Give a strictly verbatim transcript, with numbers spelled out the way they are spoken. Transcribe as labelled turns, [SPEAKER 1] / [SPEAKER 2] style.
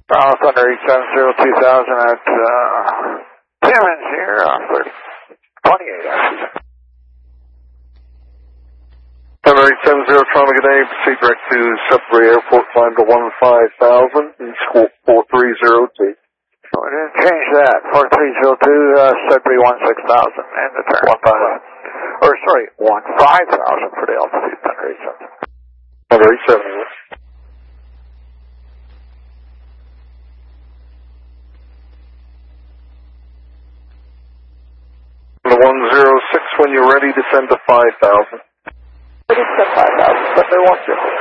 [SPEAKER 1] Uh, Thunder eight seven zero two thousand at uh, Timmins here, uh, thirty, twenty-eight actually.
[SPEAKER 2] Thunder eight seven zero, Trauma, good day. Proceed direct to Sudbury Airport, climb to one five thousand, and score four three zero two.
[SPEAKER 1] Oh, we didn't change that. four three zero two, uh, Sudbury one six thousand, and the turn.
[SPEAKER 2] one five.
[SPEAKER 1] Or, sorry, one five thousand for the altitude, Thunder eight seven.
[SPEAKER 2] Thunder eight seven zero. one zero six, when you're ready, descend to five thousand.
[SPEAKER 1] Descend five thousand, Thunder one zero.